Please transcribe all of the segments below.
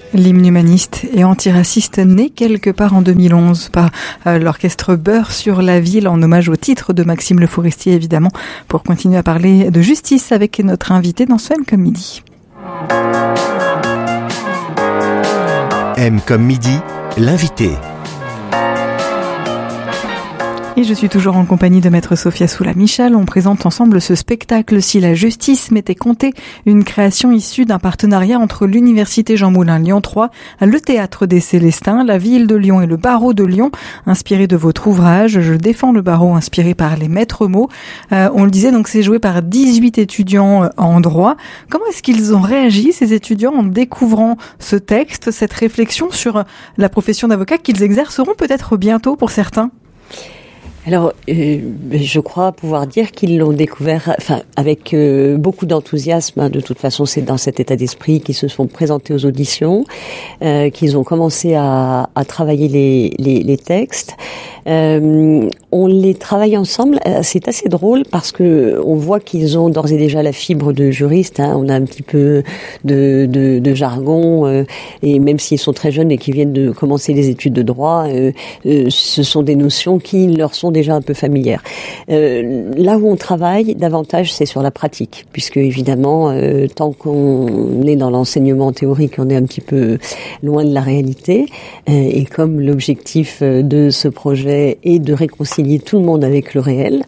L'hymne humaniste et antiraciste né quelque part en 2011 par l'orchestre Beurre sur la ville en hommage au titre de Maxime Le Forestier évidemment, pour continuer à parler de justice avec notre invité dans ce M comme midi. M comme midi, l'invité. Et je suis toujours en compagnie de maître Sophia Soula-Michel. On présente ensemble ce spectacle Si la justice m'était comptée, une création issue d'un partenariat entre l'Université Jean Moulin Lyon 3, le Théâtre des Célestins, la ville de Lyon et le barreau de Lyon, inspiré de votre ouvrage. Je défends le barreau, inspiré par les maîtres mots. On le disait, donc c'est joué par 18 étudiants en droit. Comment est-ce qu'ils ont réagi, ces étudiants, en découvrant ce texte, cette réflexion sur la profession d'avocat qu'ils exerceront peut-être bientôt pour certains ? Alors, je crois pouvoir dire qu'ils l'ont découvert, avec beaucoup d'enthousiasme. De toute façon, c'est dans cet état d'esprit qu'ils se sont présentés aux auditions, qu'ils ont commencé à travailler les textes. On les travaille ensemble. C'est assez drôle parce que on voit qu'ils ont d'ores et déjà la fibre de juriste. On a un petit peu de jargon, et même s'ils sont très jeunes et qu'ils viennent de commencer les études de droit, ce sont des notions qui leur sont déjà un peu familières. Là où on travaille davantage, c'est sur la pratique, puisque évidemment, tant qu'on est dans l'enseignement théorique, on est un petit peu loin de la réalité. Et comme l'objectif de ce projet est de réconcilier tout le monde avec le réel,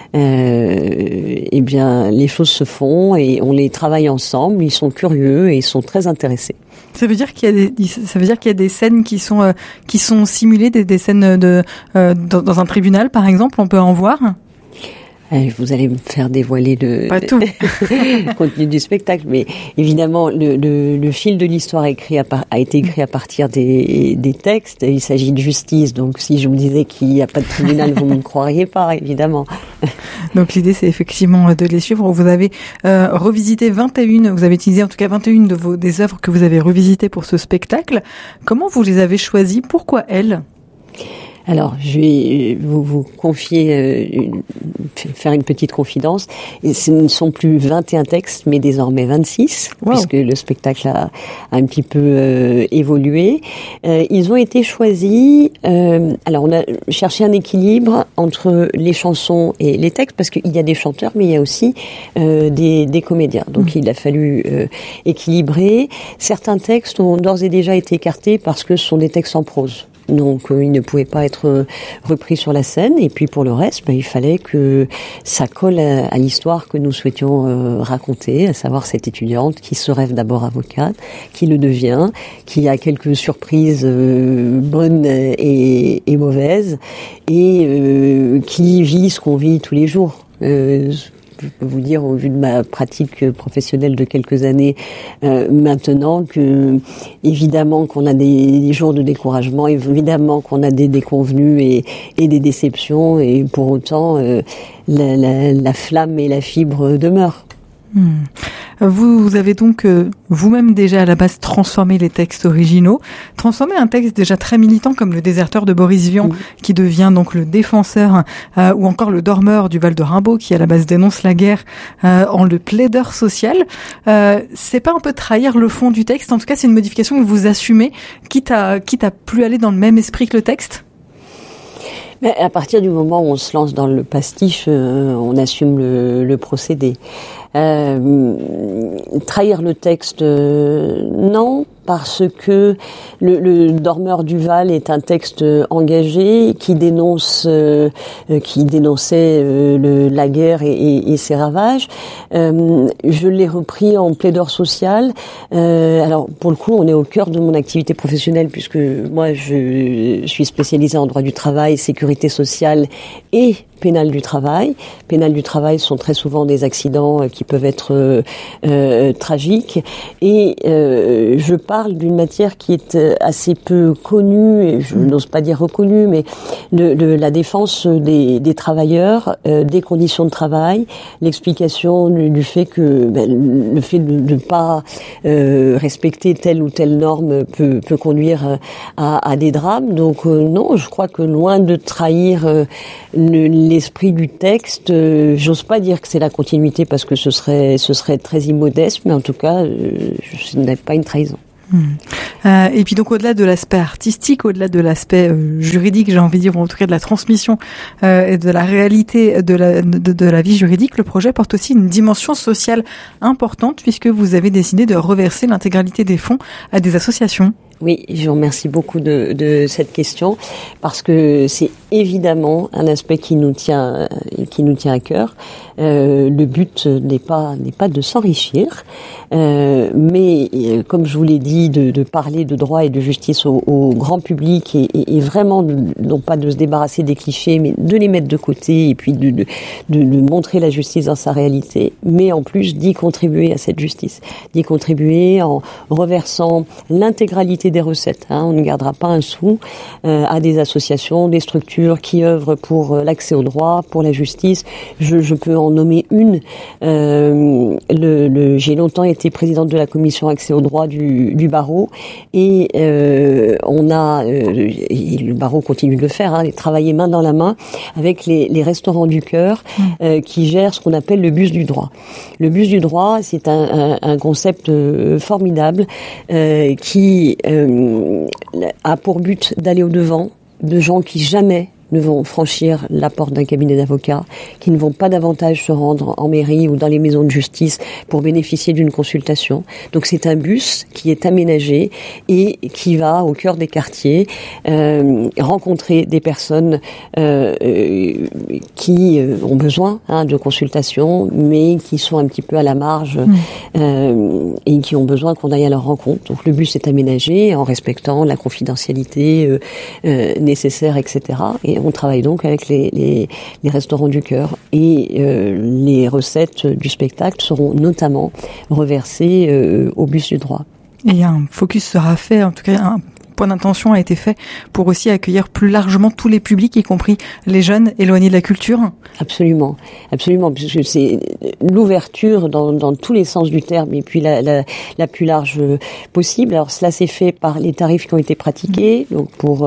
eh bien, les choses se font et on les travaille ensemble. Ils sont curieux et ils sont très intéressés. Ça veut dire qu'il y a des scènes qui sont simulées, des scènes dans un tribunal, par exemple, on peut en voir? Vous allez me faire dévoiler Pas tout. le contenu du spectacle, mais évidemment le fil de l'histoire a été écrit à partir des textes. Il s'agit de justice, donc si je vous disais qu'il n'y a pas de tribunal, vous ne me croiriez pas, évidemment. Donc l'idée, c'est effectivement de les suivre. Vous avez revisité vous avez utilisé en tout cas 21 des œuvres que vous avez revisitées pour ce spectacle. Comment vous les avez choisies? Pourquoi elles? Alors, je vais vous confier, faire une petite confidence. Et ce ne sont plus 21 textes, mais désormais 26, wow, puisque le spectacle a un petit peu évolué. Ils ont été choisis. Alors, on a cherché un équilibre entre les chansons et les textes, parce qu'il y a des chanteurs, mais il y a aussi des comédiens. Donc, il a fallu équilibrer. Certains textes ont d'ores et déjà été écartés parce que ce sont des textes en prose. Donc, ils ne pouvaient pas être repris sur la scène. Et puis, pour le reste, il fallait que ça colle à l'histoire que nous souhaitions raconter, à savoir cette étudiante qui se rêve d'abord avocate, qui le devient, qui a quelques surprises bonnes et mauvaises, et qui vit ce qu'on vit tous les jours. Je peux vous dire, au vu de ma pratique professionnelle de quelques années maintenant, que évidemment qu'on a des jours de découragement, évidemment qu'on a des déconvenues et des déceptions, et pour autant la flamme et la fibre demeurent. Vous avez donc vous-même déjà à la base transformé les textes originaux, transformé un texte déjà très militant comme Le Déserteur de Boris Vian, qui devient donc le défenseur, ou encore Le Dormeur du Val de Rimbaud, qui à la base dénonce la guerre, en le plaideur social. C'est pas un peu trahir le fond du texte? En tout cas, c'est une modification que vous assumez, quitte à plus aller dans le même esprit que le texte? Mais à partir du moment où on se lance dans le pastiche, on assume le procédé. Trahir le texte, non, parce que le Dormeur du Val est un texte engagé qui dénonçait la guerre et ses ravages. Je l'ai repris en plaideur social. Alors pour le coup, on est au cœur de mon activité professionnelle, puisque moi je suis spécialisée en droit du travail, sécurité sociale et pénal du travail. Pénal du travail sont très souvent des accidents qui peuvent être tragiques, et je parle d'une matière qui est assez peu connue, et je n'ose pas dire reconnue, mais la défense des travailleurs, des conditions de travail, l'explication du fait que le fait de ne pas respecter telle ou telle norme peut conduire à des drames. Donc non, je crois que loin de trahir l'esprit du texte, j'ose pas dire que c'est la continuité, parce que ce serait très immodeste, mais en tout cas, ce n'est pas une trahison. Et puis donc au-delà de l'aspect artistique, au-delà de l'aspect juridique, j'ai envie de dire, ou en tout cas de la transmission et de la réalité de la vie juridique, le projet porte aussi une dimension sociale importante puisque vous avez décidé de reverser l'intégralité des fonds à des associations. Oui, je vous remercie beaucoup de cette question parce que c'est évidemment un aspect qui nous tient à cœur. Le but n'est pas de s'enrichir, mais comme je vous l'ai dit, de parler de droit et de justice au grand public et vraiment non pas de se débarrasser des clichés, mais de les mettre de côté et puis de montrer la justice dans sa réalité, mais en plus d'y contribuer à cette justice, d'y contribuer en reversant l'intégralité des recettes. On ne gardera pas un sou à des associations, des structures qui œuvrent pour l'accès au droit, pour la justice. Je peux en nommer une. J'ai longtemps été présidente de la commission accès au droit du barreau et le barreau continue de le faire, travailler main dans la main avec les restaurants du cœur qui gèrent ce qu'on appelle le bus du droit. Le bus du droit, c'est un concept formidable qui a pour but d'aller au-devant de gens qui jamais ne vont franchir la porte d'un cabinet d'avocats, qui ne vont pas davantage se rendre en mairie ou dans les maisons de justice pour bénéficier d'une consultation. Donc c'est un bus qui est aménagé et qui va au cœur des quartiers rencontrer des personnes qui ont besoin de consultation, mais qui sont un petit peu à la marge et qui ont besoin qu'on aille à leur rencontre. Donc le bus est aménagé en respectant la confidentialité nécessaire, etc. Et on travaille donc avec les restaurants du cœur et les recettes du spectacle seront notamment reversées au bus du droit. Et un focus sera fait, en tout cas un point d'intention a été fait pour aussi accueillir plus largement tous les publics, y compris les jeunes éloignés de la culture. Absolument, puisque c'est l'ouverture dans tous les sens du terme et puis la plus large possible. Alors cela s'est fait par les tarifs qui ont été pratiqués, donc pour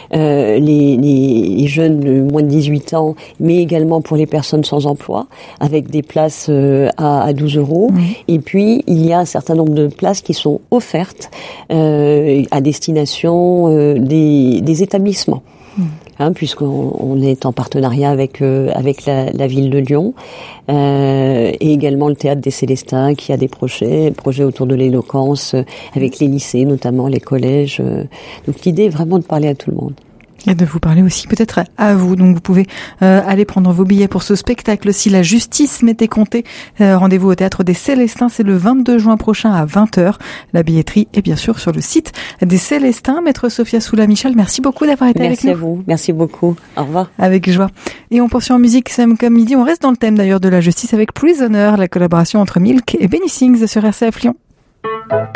les jeunes de moins de 18 ans, mais également pour les personnes sans emploi, avec des places à 12 €. Et puis il y a un certain nombre de places qui sont offertes à destination des établissements. Puisqu'on est en partenariat avec la ville de Lyon et également le Théâtre des Célestins qui a des projets autour de l'éloquence avec les lycées, notamment les collèges. Donc l'idée est vraiment de parler à tout le monde. Et de vous parler aussi peut-être à vous. Donc vous pouvez aller prendre vos billets pour ce spectacle si la justice m'était comptée. Rendez-vous au Théâtre des Célestins, c'est le 22 juin prochain à 20h. La billetterie est bien sûr sur le site des Célestins. Maître Sophia Soula-Michel, merci beaucoup d'avoir été avec nous. Merci à vous, merci beaucoup. Au revoir. Avec joie. Et on poursuit en musique, Sam comme midi. On reste dans le thème d'ailleurs de la justice avec Prisoner, la collaboration entre Milk et Benny Sings sur RCF Lyon.